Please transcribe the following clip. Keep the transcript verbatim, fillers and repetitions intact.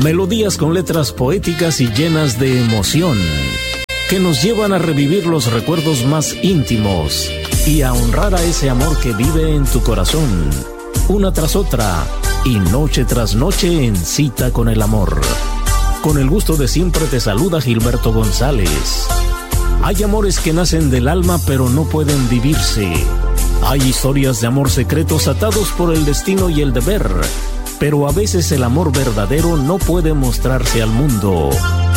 Melodías con letras poéticas y llenas de emoción, que nos llevan a revivir los recuerdos más íntimos y a honrar a ese amor que vive en tu corazón, una tras otra y noche tras noche en cita con el amor. Con el gusto de siempre te saluda Gilberto González. Hay amores que nacen del alma pero no pueden vivirse. Hay historias de amor secretos atados por el destino y el deber, pero a veces el amor verdadero no puede mostrarse al mundo.